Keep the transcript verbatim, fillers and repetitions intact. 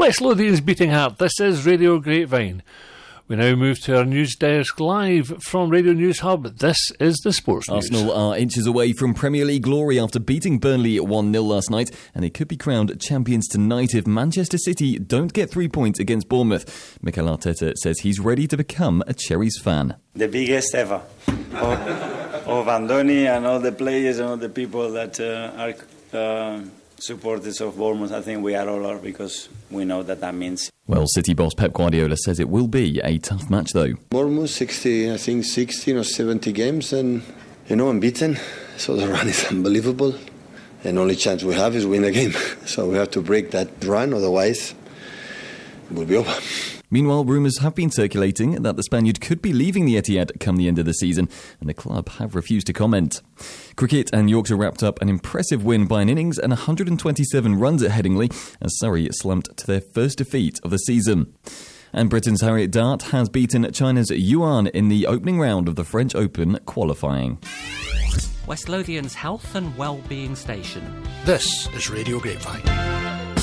West Lothians beating Heart. This is Radio Grapevine. We now move to our news desk live from Radio News Hub. This is the Sports News. Arsenal are inches away from Premier League glory after beating Burnley one nil last night, and they could be crowned champions tonight if Manchester City don't get three points against Bournemouth. Mikel Arteta says he's ready to become a Cherries fan. The biggest ever of, of Andoni and all the players and all the people that uh, are uh, supporters of Bournemouth. I think we are all are because we know that that means. Well, City boss Pep Guardiola says it will be a tough match, though. Bournemouth, sixty, I think sixteen or seventy games, and, you know, unbeaten. So the run is unbelievable. And only chance we have is win a game. So we have to break that run, otherwise it will be over. Meanwhile, rumours have been circulating that the Spaniard could be leaving the Etihad come the end of the season, and the club have refused to comment. Cricket, and Yorkshire wrapped up an impressive win by an innings and one hundred twenty-seven runs at Headingley, as Surrey slumped to their first defeat of the season. And Britain's Harriet Dart has beaten China's Yuan in the opening round of the French Open qualifying. West Lothian's health and well-being station. This is Radio Grapevine.